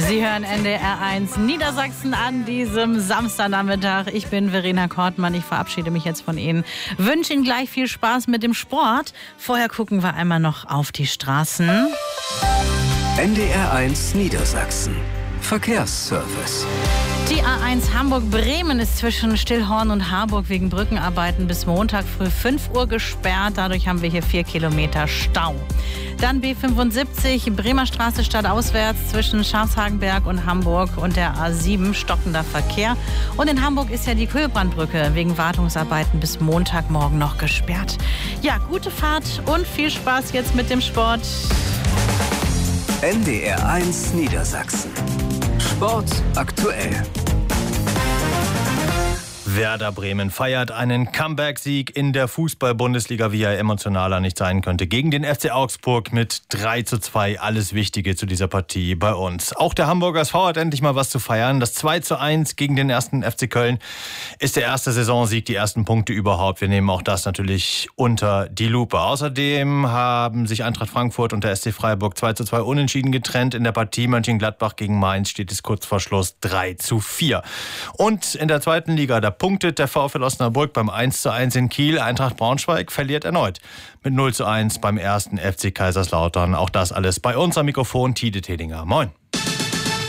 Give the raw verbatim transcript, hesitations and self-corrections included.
Sie hören N D R eins Niedersachsen an diesem Samstagnachmittag. Ich bin Verena Kortmann. Ich verabschiede mich jetzt von Ihnen. Wünsche Ihnen gleich viel Spaß mit dem Sport. Vorher gucken wir einmal noch auf die Straßen. N D R eins Niedersachsen. Verkehrsservice. Die A eins Hamburg-Bremen ist zwischen Stillhorn und Harburg wegen Brückenarbeiten bis Montag früh fünf Uhr gesperrt. Dadurch haben wir hier vier Kilometer Stau. Dann B fünfundsiebzig, Bremer Straße stadtauswärts zwischen Schafshagenberg und Hamburg und der A sieben, stockender Verkehr. Und in Hamburg ist ja die Kühlbrandbrücke wegen Wartungsarbeiten bis Montagmorgen noch gesperrt. Ja, gute Fahrt und viel Spaß jetzt mit dem Sport. N D R eins Niedersachsen. Sport aktuell. Werder Bremen feiert einen Comeback-Sieg in der Fußball-Bundesliga, wie er emotionaler nicht sein könnte. Gegen den F C Augsburg mit drei zu zwei. Alles Wichtige zu dieser Partie bei uns. Auch der Hamburger S V hat endlich mal was zu feiern. Das zwei zu eins gegen den ersten F C Köln ist der erste Saisonsieg, die ersten Punkte überhaupt. Wir nehmen auch das natürlich unter die Lupe. Außerdem haben sich Eintracht Frankfurt und der S C Freiburg zwei zu zwei unentschieden getrennt. In der Partie Mönchengladbach gegen Mainz steht es kurz vor Schluss drei zu vier. Und in der zweiten Liga, da punktet der VfL Osnabrück beim eins zu eins in Kiel. Eintracht Braunschweig verliert erneut mit null zu eins beim ersten F C Kaiserslautern. Auch das alles bei uns am Mikrofon. Tide Tedinger. Moin.